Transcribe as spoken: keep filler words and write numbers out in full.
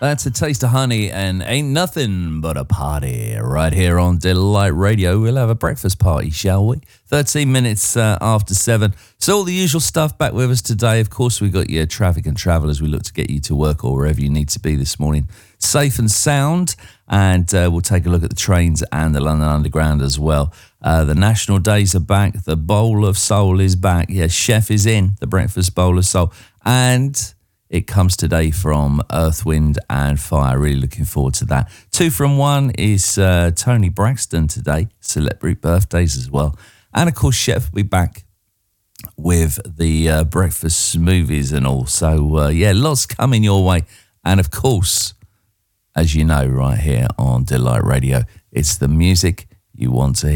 That's a taste of honey and ain't nothing but a party right here on Delight Radio. We'll have a breakfast party, shall we? thirteen minutes uh, after seven. So all the usual stuff back with us today. Of course, we got your traffic and travel as we look to get you to work or wherever you need to be this morning, safe and sound. And uh, we'll take a look at the trains and the London Underground as well. Uh, the national days are back. The Bowl of Soul is back. Yeah, Chef is in, the Breakfast Bowl of Soul. And it comes today from Earth, Wind and Fire. Really looking forward to that. Two from one is uh, Tony Braxton today. Celebrity birthdays as well. And of course, Chef will be back with the uh, breakfast smoothies and all. So, uh, yeah, lots coming your way. And of course, as you know, right here on Delight Radio, it's the music you want to hear.